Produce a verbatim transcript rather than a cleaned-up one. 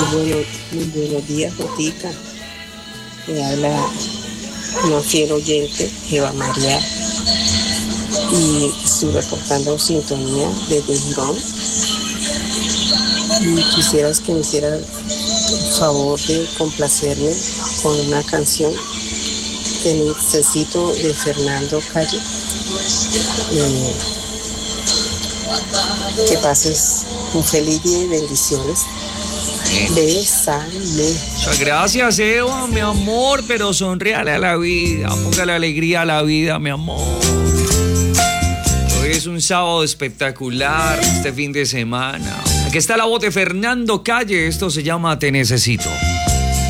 bueno, muy buenos días, Jotica. Me habla una fiel oyente, Eva María, y estoy reportando sintonía desde Girón. Y quisieras que me hiciera el favor de complacerme con una canción que necesito de Fernando Calle. Eh, que pases un feliz día y bendiciones. Bésame. Muchas gracias, Eva, mi amor, pero sonríale a la vida, póngale alegría a la vida, mi amor. Hoy es un sábado espectacular, este fin de semana. Aquí está la voz de Fernando Calle, esto se llama Te Necesito.